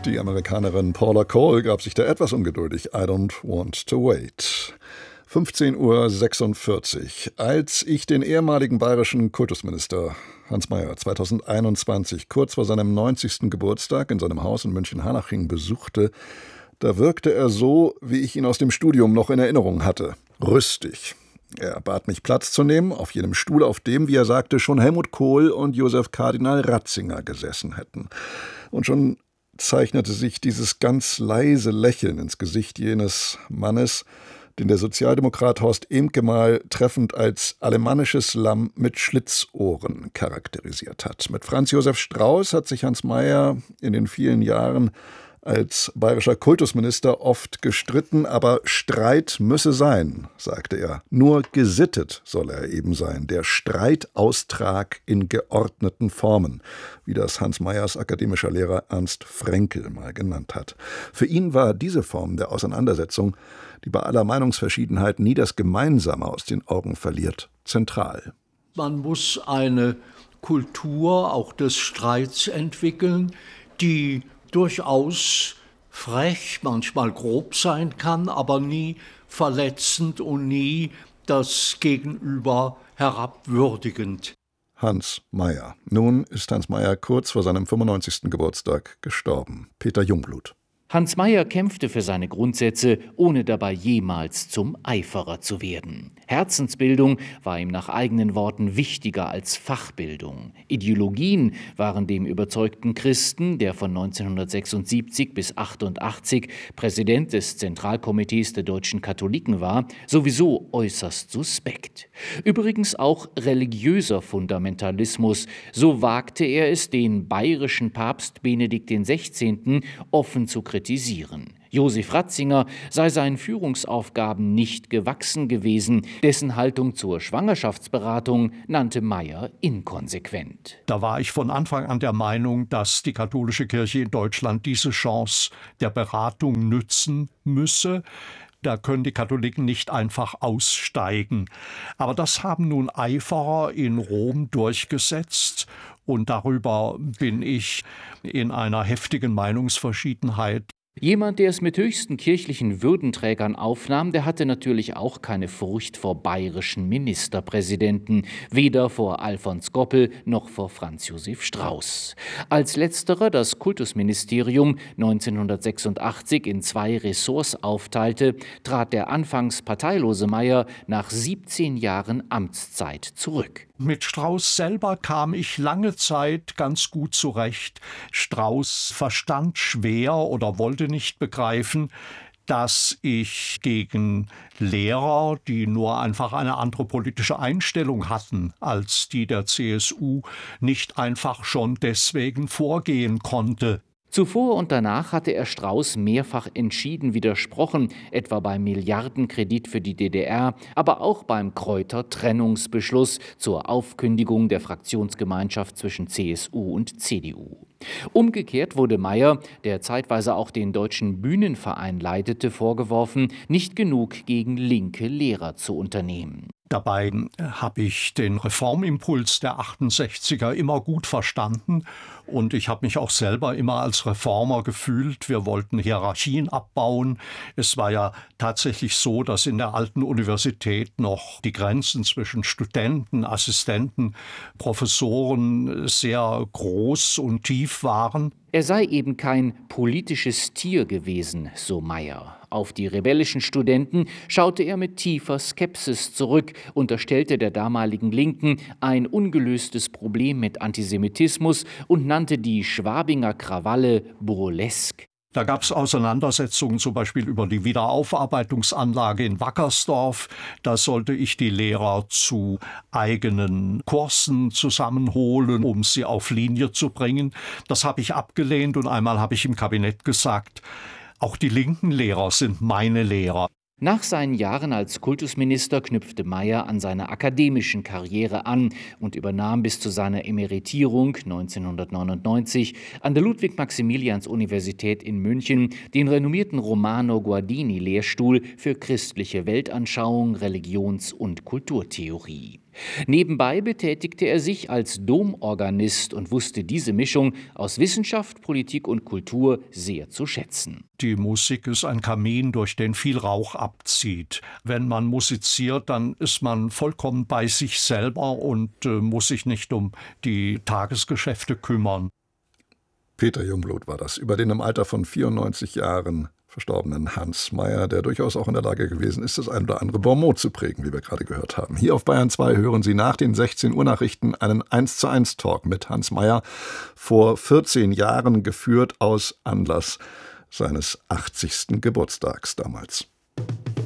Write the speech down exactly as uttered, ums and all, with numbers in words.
Die Amerikanerin Paula Cole gab sich da etwas ungeduldig. I don't want to wait. fünfzehn Uhr sechsundvierzig. Als ich den ehemaligen bayerischen Kultusminister Hans Mayer zweitausendeinundzwanzig kurz vor seinem neunzigsten Geburtstag in seinem Haus in München-Harlaching besuchte, da wirkte er so, wie ich ihn aus dem Studium noch in Erinnerung hatte. Rüstig. Er bat mich, Platz zu nehmen, auf jenem Stuhl, auf dem, wie er sagte, schon Helmut Kohl und Josef Kardinal Ratzinger gesessen hätten. Und schon zeichnete sich dieses ganz leise Lächeln ins Gesicht jenes Mannes, den der Sozialdemokrat Horst Ehmke mal treffend als alemannisches Lamm mit Schlitzohren charakterisiert hat. Mit Franz Josef Strauß hat sich Hans Mayer in den vielen Jahren als bayerischer Kultusminister oft gestritten, aber Streit müsse sein, sagte er. Nur gesittet soll er eben sein, der Streitaustrag in geordneten Formen, wie das Hans Mayers akademischer Lehrer Ernst Frenkel mal genannt hat. Für ihn war diese Form der Auseinandersetzung, die bei aller Meinungsverschiedenheit nie das Gemeinsame aus den Augen verliert, zentral. Man muss eine Kultur auch des Streits entwickeln, die durchaus frech, manchmal grob sein kann, aber nie verletzend und nie das Gegenüber herabwürdigend. Hans Mayer. Nun ist Hans Mayer kurz vor seinem fünfundneunzigsten Geburtstag gestorben. Peter Jungblut. Hans Mayer kämpfte für seine Grundsätze, ohne dabei jemals zum Eiferer zu werden. Herzensbildung war ihm nach eigenen Worten wichtiger als Fachbildung. Ideologien waren dem überzeugten Christen, der von neunzehnhundertsechsundsiebzig bis achtundachtzig Präsident des Zentralkomitees der deutschen Katholiken war, sowieso äußerst suspekt. Übrigens auch religiöser Fundamentalismus. So wagte er es, den bayerischen Papst Benedikt den Sechzehnten offen zu kritisieren. Josef Ratzinger sei seinen Führungsaufgaben nicht gewachsen gewesen. Dessen Haltung zur Schwangerschaftsberatung nannte Mayer inkonsequent. Da war ich von Anfang an der Meinung, dass die katholische Kirche in Deutschland diese Chance der Beratung nützen müsse. Da können die Katholiken nicht einfach aussteigen. Aber das haben nun Eiferer in Rom durchgesetzt. Und darüber bin ich in einer heftigen Meinungsverschiedenheit. Jemand, der es mit höchsten kirchlichen Würdenträgern aufnahm, der hatte natürlich auch keine Furcht vor bayerischen Ministerpräsidenten, weder vor Alfons Goppel noch vor Franz Josef Strauß. Als letzterer das Kultusministerium neunzehnhundertsechsundachtzig in zwei Ressorts aufteilte, trat der anfangs parteilose Mayer nach siebzehn Jahren Amtszeit zurück. Mit Strauß selber kam ich lange Zeit ganz gut zurecht. Strauß verstand schwer oder wollte nicht begreifen, dass ich gegen Lehrer, die nur einfach eine andere politische Einstellung hatten als die der C S U, nicht einfach schon deswegen vorgehen konnte. Zuvor und danach hatte er Strauß mehrfach entschieden widersprochen, etwa beim Milliardenkredit für die D D R, aber auch beim Kräuter-Trennungsbeschluss zur Aufkündigung der Fraktionsgemeinschaft zwischen C S U und C D U. Umgekehrt wurde Mayer, der zeitweise auch den Deutschen Bühnenverein leitete, vorgeworfen, nicht genug gegen linke Lehrer zu unternehmen. Dabei habe ich den Reformimpuls der achtundsechziger immer gut verstanden und ich habe mich auch selber immer als Reformer gefühlt. Wir wollten Hierarchien abbauen. Es war ja tatsächlich so, dass in der alten Universität noch die Grenzen zwischen Studenten, Assistenten, Professoren sehr groß und tief waren. Er sei eben kein politisches Tier gewesen, so Mayer. Auf die rebellischen Studenten schaute er mit tiefer Skepsis zurück, unterstellte der damaligen Linken ein ungelöstes Problem mit Antisemitismus und nannte die Schwabinger Krawalle burlesk. Da gab es Auseinandersetzungen zum Beispiel über die Wiederaufarbeitungsanlage in Wackersdorf. Da sollte ich die Lehrer zu eigenen Kursen zusammenholen, um sie auf Linie zu bringen. Das habe ich abgelehnt und einmal habe ich im Kabinett gesagt, auch die linken Lehrer sind meine Lehrer. Nach seinen Jahren als Kultusminister knüpfte Mayer an seiner akademischen Karriere an und übernahm bis zu seiner Emeritierung neunzehnhundertneunundneunzig an der Ludwig-Maximilians-Universität in München den renommierten Romano-Guardini-Lehrstuhl für christliche Weltanschauung, Religions- und Kulturtheorie. Nebenbei betätigte er sich als Domorganist und wusste diese Mischung aus Wissenschaft, Politik und Kultur sehr zu schätzen. Die Musik ist ein Kamin, durch den viel Rauch abzieht. Wenn man musiziert, dann ist man vollkommen bei sich selber und äh, muss sich nicht um die Tagesgeschäfte kümmern. Peter Jungblut war das, über den im Alter von vierundneunzig Jahren verstorbenen Hans Mayer, der durchaus auch in der Lage gewesen ist, das ein oder andere Bonmot zu prägen, wie wir gerade gehört haben. Hier auf Bayern zwei hören Sie nach den sechzehn Uhr Nachrichten einen eins zu eins Talk mit Hans Mayer, vor vierzehn Jahren geführt aus Anlass seines achtzigsten Geburtstags damals.